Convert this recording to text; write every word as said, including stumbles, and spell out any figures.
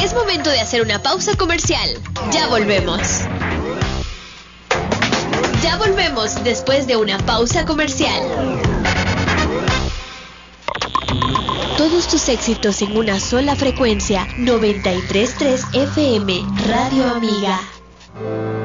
Es momento de hacer una pausa comercial. Ya volvemos. Ya volvemos después de una pausa comercial. Todos tus éxitos en una sola frecuencia. noventa y tres punto tres F M, Radio Amiga.